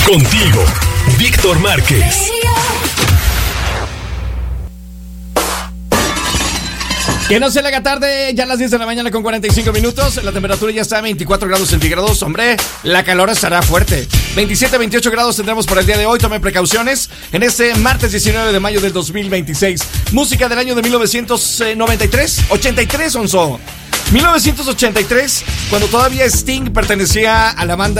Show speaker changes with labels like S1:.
S1: Contigo, Víctor Márquez.
S2: Que no se le haga tarde, ya a las 10 de la mañana con 45 minutos. La temperatura ya está a 24 grados centígrados. Hombre, la calor estará fuerte. 27, 28 grados tendremos para el día de hoy. Tomen precauciones en este martes 19 de mayo del 2026. Música del año de 1993, 83, Onzo. 1983, cuando todavía Sting pertenecía a la banda